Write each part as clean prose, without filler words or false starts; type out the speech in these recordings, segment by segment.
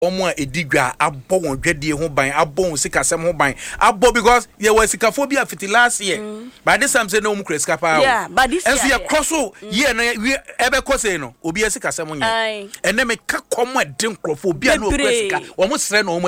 omo edigwa abo won dwede ho ban abo sikasem ho ban abo because there was sikaphobia fit last year by this time say no mu kreska pa yeah but this year and so you cross year na ebe kose no obi sikasem nya ene me ka komo den crofobia no kreska omo sre no omo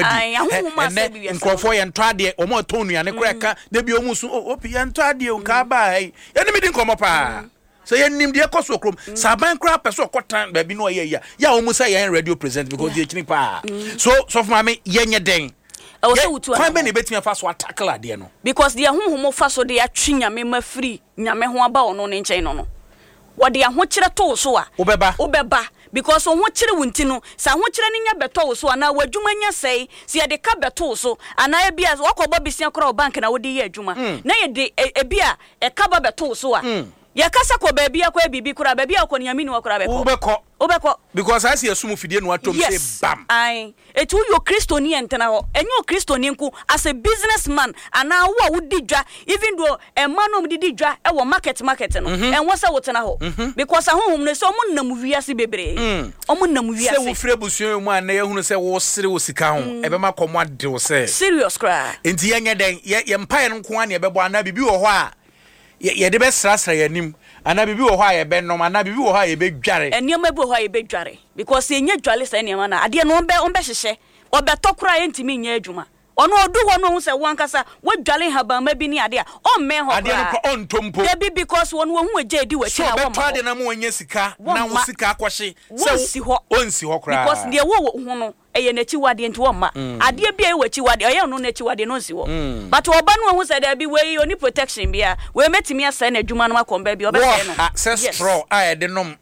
di ene crofo ye nto ade omo tonuane kreka de bi omu so opi ye nto ade o ka ba ene me din komo pa so ye nim de koso krom saban kra peso kotan ba bi no ye ya omu say ye radio present because ye chini pa so for me ye nye den kwa be ne betimi afa so tackle ade no because the honhom fa so de atwi nyame ma free nyame ho aba ono ne nchen no wo de ho kire to so a obeba because ho kire wunti no sa ho kire ne nya beto so ana wadwuma nya sei se ye de ka beto so ana bia wakobo bisia kra bank na wo de ye adwuma na ye de bia e ka ba beto so a ya kasa ko baby akwa bibi kura baby akwa nyame ni wakura obeko because I see assume fidie no atom say bam ai etu yo kristoni entena ho enyo kristoni nku as a businessman ana wo wudi dwa even though e man no didi dwa e wo market no en wo se wotena ho because ahonhom no se omo nam wiase bebre omo nam wiase se wo frɛ busuo mu ana ehunu se wo sere wo sika ho e be makomo ade wo se serious cry enti yenye den ye mpae no nko ana e bebo ana bibi wo ho a ye de be srasra yanim ana bibi wo ho a ye be nom ana bibi wo ho a ye be dware enioma bi wo ho a ye be dware because enye dwale sa enioma na ade no be hyehyɛ obetokura entimi nya adwuma ono odu ho no hu se wankasa wadwale habama bi ni ade a o me ho ade no ko ontompo be because won wo hu agye di wachi na wo so be na mo wanya sika na wo sika akwhye se onsi ho kra because de wo hu no eye na chi wade enti wo ma ade bia e wachi wade oye no na chi wade no nsi wo but oba no hu se da bi we oni protection bia we metimi asa na adwuma no akomba bi obese no access straw a de nom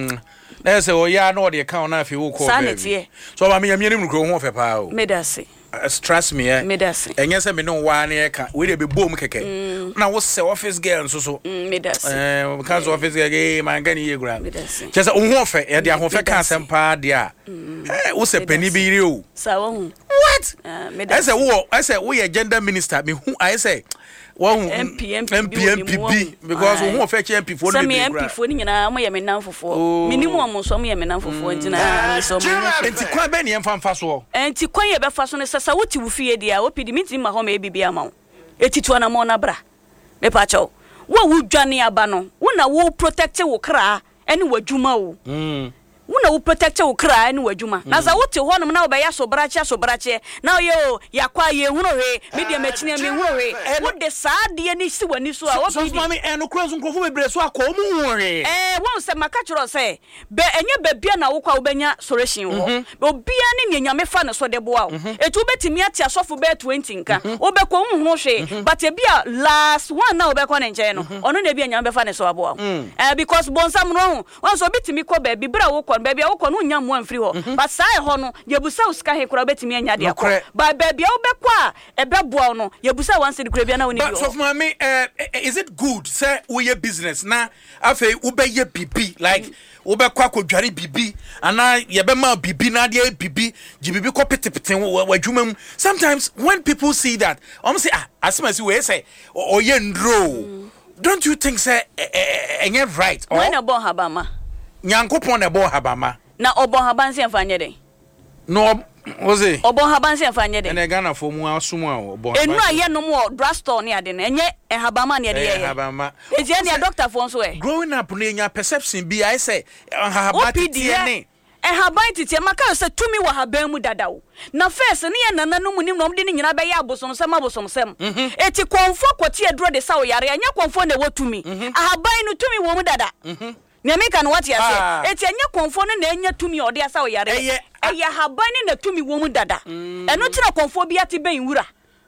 na se o ya no de kan na afi wo ko be so ba me yamie ni mukro ho fepa o medase stress me medase enye se me no wa na e ka we de be bom keke na wo se office girl so medase because office girl man gani ye gra just ho fe e de ho fe ka sempa de a wo se pani bi ri o sa wo hu what medase I say wo ye gender minister me hu I say one MPP because we want fetch MP for the MP for ni nyina mo ye menam fofo minimum am so mo ye menam fofo ntina so mo enti kwa be ne emfa so enti kwa ye be fa so ne sasa woti wo fie dia wo pidi minti ma ho ma bibia ma etitu na mo na bra me pa cho wo wudwane aba no wo na wo protect wo kra ene wadwuma wo wona wo protect wo kra ene wadwuma na za wote ho no na wo be ya so brache na yo yakwa ye hunu he media machine me hunu he wo de saade ni si wani so a wo bi so mami eno kro so nkofo bebre so akọ mu hunu he won se maka chiro se be enye babia na wo kwa wo benya solution wo obia ne nyame fa ne so de boa wo etu betimi ati asofo be 20 nka wo be ko hunu hwe but e bia last one na wo be ko ne nche no ono na bia nyame be fa ne so aboa because bonsam no won so betimi ko ba bibra wo baby wo kono nya mo amfiri ho but sai ho no yebusa usika he kura betimi anya de akọ ba baby wo bekwa e beboa no yebusa wan se de kura bia na woni bi so mami is it good say we your business na afei wo be ye bibi like wo bekwa kodware bibi ana ye be ma bibi na de bibi jibibi ko petepete wadwuma sometimes when people see that say asema si we say oye ndro don't you think say enye right or na bon habama Nyankopon na bo habama na obon haban se mfanye den no oze obon haban se mfanye den ene Ghana fo mu asum a obon enu aye no mo drugstore ne ade na enye habama ne ade ye habama eje ne doctor fo nso growing up na nya perception bi I say habati ne haban titi maka se tumi wa haban mu dadawo na first ne ye nana no munim no de ne nyina be ya abosomsem eti konfo kwoti aduro de sa wo yare anya konfo na wotumi haban no tumi wo mu dada Nyamika no what you say eti anya konfo no na anya tumi ode asa wo yare eye haban na tumi wo mu dada eno tira konfo bi ati ben wura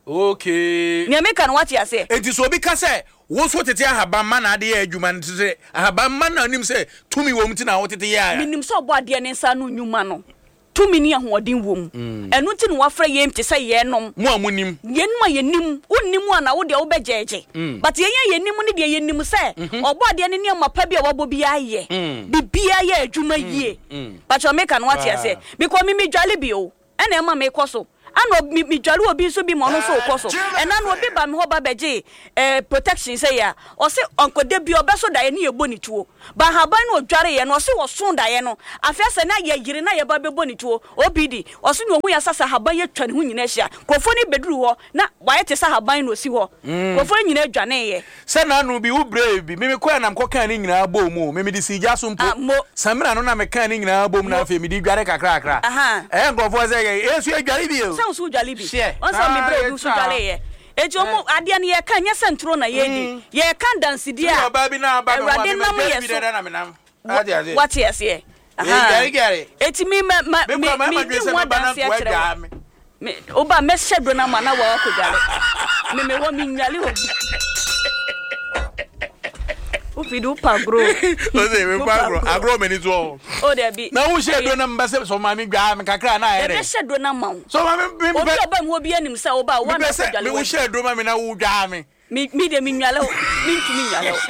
okay Nyamika no what you say enti so bi ka say wo so tete haban ma na ade adwuma ntse haban ma na nim say tumi wo mu ti na wo tete ya minim so bo ade ne nsa no nyuma no tumi ni ahoden wom eno ti no wafra yem te say ye nom mo amunim yenum yenim unnim ana wo de wo bejeje but yenim ne de yenim say obo ade ne mapa bi a wabo bi aye bibia ye adwuma yie but you make an what you say because me dwale bi o ena ma me koso ano mi dware obi so bi mo no so koso ena no obi ba me ho ba beje protection say ya o se onkode bi obeso da ye ne yebo ni tuo ba haban no dware ye no o se wo so da ye no afese na ye yire na ye ba bebo ni tuo obidi o se no hu ya sasa haban ye twa ne hu nyina hia krofo ni beduru ho na wa ye te sa haban no si ho krofo nyina adwane ye se na anu bi wo brave bi me ko na mko kan ni nyina bo mu me di si ja so mpo samira no na me kan ni nyina bo mu na afi me di dware kakra kakra krofo say ye esu adware bi o se so dware bi on so me brave so dware ye ejo mu ade ne ye kan nya sentro na ye di ye kan dance di a ba bi na ba no wa me bi de na me nam ade what yes ye gari eti mi wa dance ya kire me oba me shedo na ma na wa ko dware me wo mi nyale ho Ufidu pagro. Ose me pagro. Agro me ni to. O de bi. Na wo shedo na mbase so ma mi gwa me kakra na ere. Me shedo na ma. So ma me obi oba mu obi anim sa oba wa na jale. Me wo shedo ma me na wo gwa me. Mi de mi nyale ho. Mi ntumi nyale ho.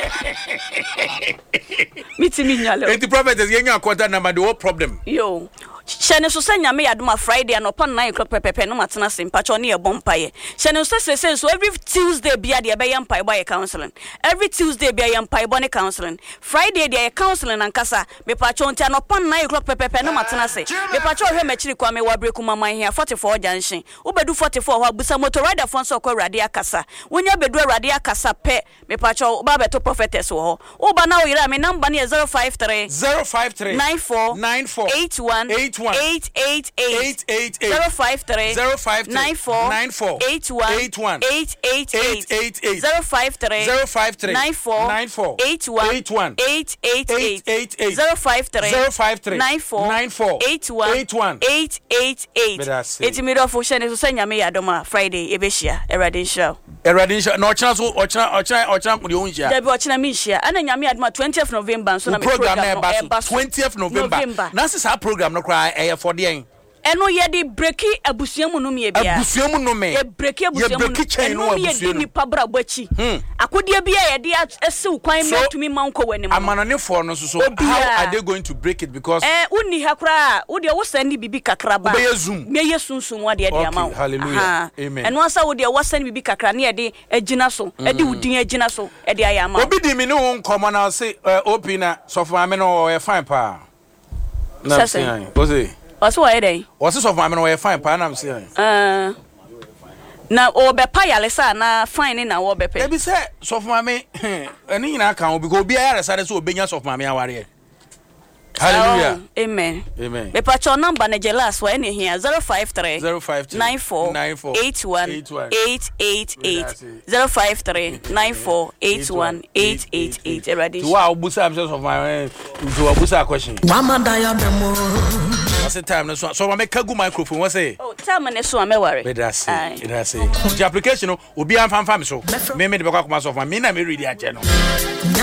Mi timi nyale ho. Enti prophet is yenya contact number the whole problem. Yo. Shene so senya me yadoma Friday and upon 9 o'clock pepepe no matena simpacho ne ebompa shene so say so every Tuesday bia de be yampa boy counseling every Tuesday bia yampa boy counseling Friday de counseling ankasa me pacho ntia no upon 9 o'clock pepepe no matena se me pacho hwe machiri kwa me wabreku mama hia 44 junction ubedu 44 ho abusa motor rider fon so kwa radio akasa wonya bedu radio akasa pe me pacho ba beto prophetess ho uba na oyira me number ne 053 94 81 888 053 94 81 888 053 94 81 888 053 94 81 888 Eti mi do fo shene so senya me yadoma Friday ebehia Erade show no ochina so ochina mo de onhia Debi ochina mi hia ana nyame yadoma 20th November so na me program no 20th November na sisa program no kra for the eno ye di breki abusuamu no me bia abusuamu no me ye breki abusuamu no ye di ni pabra bachi akode bia ye di esiw kwan me tumi manko wani mo amanane for no so how are they going to break it because uni ha kra wo de wo send bibi kakra ba me ye sunsun wo de ama hallelujah amen eno asa wo de wo send bibi kakra na ye de agina so e de udin agina so e de ayama obi di mi ne won komo na say opina so for me no e fine pa na say What's why day? What's this of my man fine pa na say na o be pa yale sa na fine na wo be pe. E bi say so for me eni nyina kan because obi ara sare so obenya so for me aware. Hallelujah. Amen. Amen. Me pa cho number na jelas wa eni here 053 94 81 888 053 94 81 888 Erade. Wow, busa am of my to busa question. Wamanda ya memo. What's the time so I make kagu microphone what say? Oh, time na so am worry. It has the application obi am fam so. Me de be kwa so me na me read the agenda.